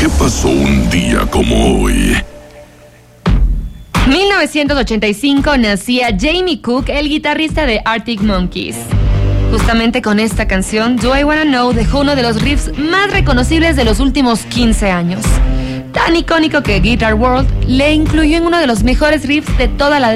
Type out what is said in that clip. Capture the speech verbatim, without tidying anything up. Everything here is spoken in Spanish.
¿Qué pasó un día como hoy? mil novecientos ochenta y cinco nacía Jamie Cook, el guitarrista de Arctic Monkeys. Justamente con esta canción, Do I Wanna Know dejó uno de los riffs más reconocibles de los últimos quince años. Tan icónico que Guitar World le incluyó en uno de los mejores riffs de toda la